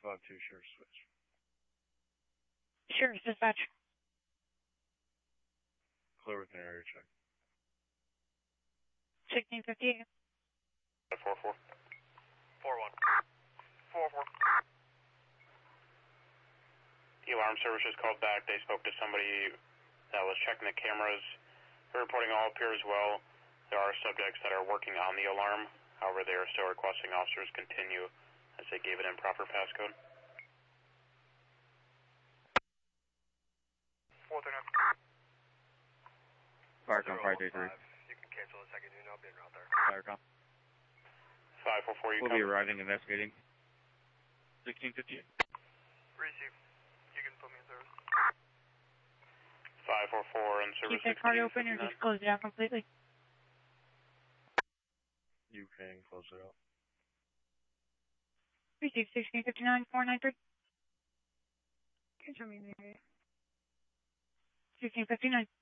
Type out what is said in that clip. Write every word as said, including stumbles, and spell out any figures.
five two, Sheriff Switch. Sheriff Dispatch. Clear with an area check. sixteen fifty-eight. four four. four one. four four. The alarm service was called back. They spoke to somebody that was checking the cameras. They're reporting all appears well. There are subjects that are working on the alarm. However, they are still requesting officers continue as they gave it improper passcode. four thirty-nine. Firecom five two three. You can cancel the second unit. I'll be en route there. Firecom. five four four, you We'll come. be arriving, investigating. sixteen fifty-eight. Receive. You can put me in service. five four four in service. Keep that car open or just close it out completely. You can close it out. Receive sixteen fifty-nine, four nine three. Can you show me the area? sixteen fifty-nine.